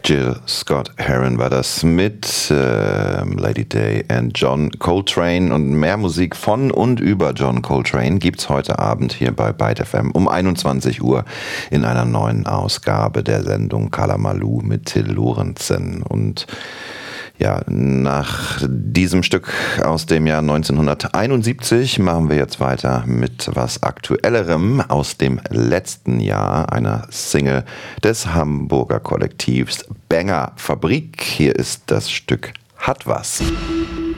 Jill Scott Heron war das mit Lady Day and John Coltrane. Und mehr Musik von und über John Coltrane gibt's heute Abend hier bei Byte FM um 21 Uhr in einer neuen Ausgabe der Sendung Kalamaloo mit Till Lorenzen. Und ja, nach diesem Stück aus dem Jahr 1971 machen wir jetzt weiter mit was Aktuellerem aus dem letzten Jahr, einer Single des Hamburger Kollektivs Banger Fabrik. Hier ist das Stück Hat was.